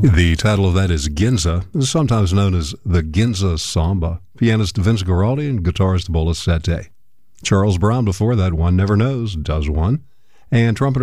The title of that is Ginza, sometimes known as the Ginza Samba. Pianist Vince Guaraldi and guitarist Bola Sete. Charles Brown before that, One Never Knows, Does One. And trumpeter